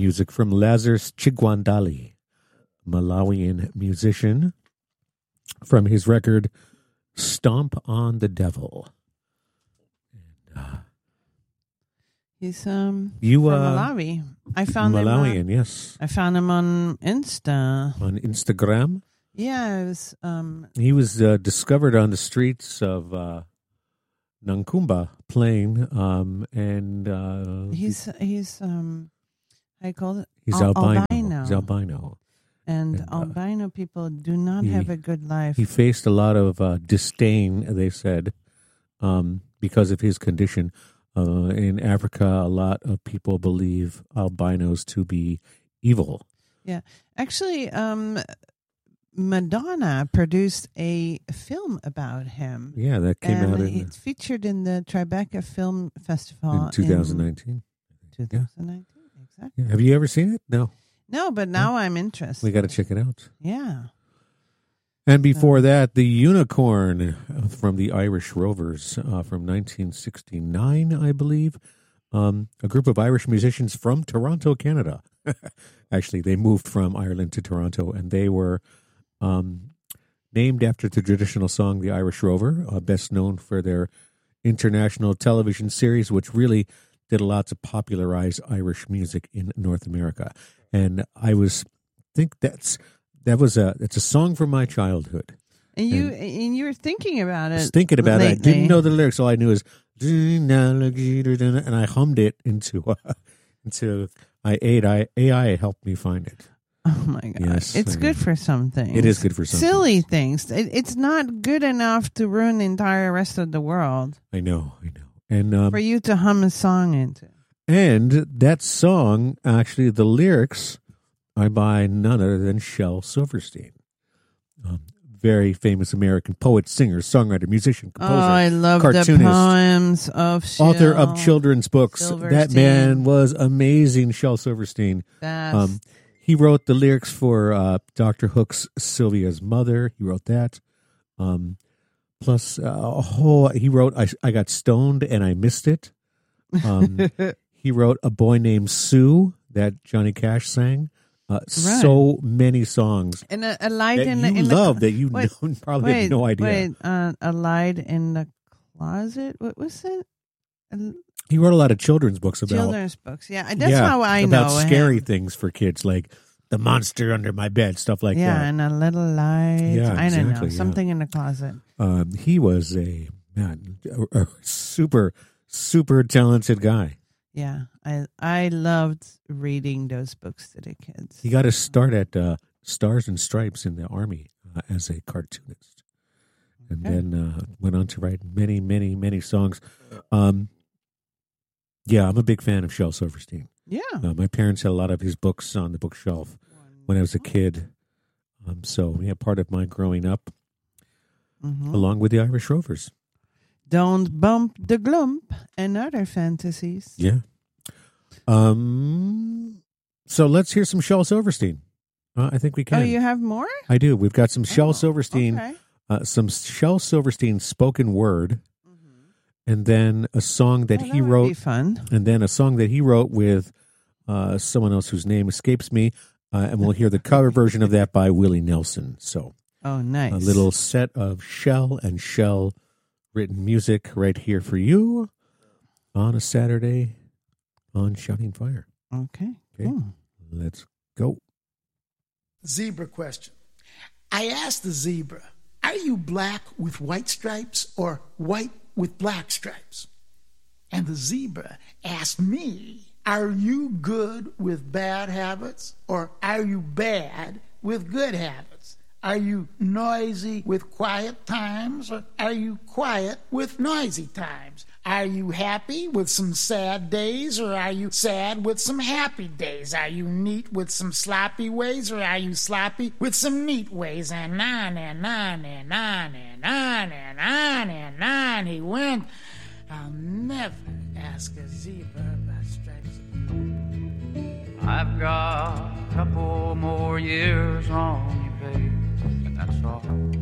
music from Lazarus Chigwandali, Malawian musician, from his record Stomp on the Devil. He's from Malawi. I found Malawian, him. Yes. I found him on Insta. On Instagram. Yeah, it was. He was discovered on the streets of Nankumba playing, and he's I call it. He's albino. He's albino. And albino people do not have a good life. He faced a lot of disdain, they said, because of his condition. In Africa, a lot of people believe albinos to be evil. Yeah. Actually, Madonna produced a film about him. Yeah, that came out. It's featured in the Tribeca Film Festival in 2019. 2019, exactly. Yeah. Have you ever seen it? No. No, but now I'm interested. We got to check it out. Yeah. And before that, the Unicorn from the Irish Rovers from 1969, I believe. A group of Irish musicians from Toronto, Canada. Actually, they moved from Ireland to Toronto, and they were named after the traditional song, The Irish Rover, best known for their international television series, which really did a lot to popularize Irish music in North America. And it's a song from my childhood. And you were thinking about it. I was thinking about lately. it. I didn't know the lyrics. All I knew is, and I hummed it into AI helped me find it. Oh my God. Yes, it's good for some things. It is good for some silly things. It's not good enough to ruin the entire rest of the world. I know. And for you to hum a song into. And that song, actually, the lyrics are by none other than Shel Silverstein. Very famous American poet, singer, songwriter, musician, composer, I love cartoonist, the poems of Shel. Author of children's books. That man was amazing, Shel Silverstein. He wrote the lyrics for Dr. Hook's Sylvia's Mother. He wrote that. Plus, he wrote I Got Stoned and I Missed It. He wrote A Boy Named Sue that Johnny Cash sang. So many songs. And a light that in you the love that you probably have no idea. A light in the closet. What was it? He wrote a lot of children's books Yeah, that's how I know about scary things for kids, like the monster under my bed, stuff like that. Yeah, and a little light. Yeah, I don't know, exactly, something in the closet. He was a super, super talented guy. Yeah, I loved reading those books to the kids. He got his start at Stars and Stripes in the Army as a cartoonist. And then went on to write many, many, many songs. Yeah, I'm a big fan of Shel Silverstein. Yeah. My parents had a lot of his books on the bookshelf when I was a kid. So, part of my growing up, along with the Irish Rovers. Don't Bump the Glump and other fantasies. Yeah. So let's hear some Shel Silverstein. I think we can. Oh, you have more? I do. We've got some Shel Silverstein, okay. Some Shel Silverstein spoken word, and then a song that he wrote. Be fun. And then a song that he wrote with someone else whose name escapes me, and we'll hear the cover version of that by Willie Nelson. So, nice. A little set of Shel and Shel written music right here for you on a Saturday on Shouting Fire. Okay. Cool. Let's go. Zebra question. I asked the zebra, are you black with white stripes or white with black stripes? And the zebra asked me, are you good with bad habits or are you bad with good habits? Are you noisy with quiet times or are you quiet with noisy times? Are you happy with some sad days or are you sad with some happy days? Are you neat with some sloppy ways or are you sloppy with some neat ways? And on and on and on and on and on and on he went. I'll never ask a zebra about stripes. I've got a couple more years on you, babe, and that's all.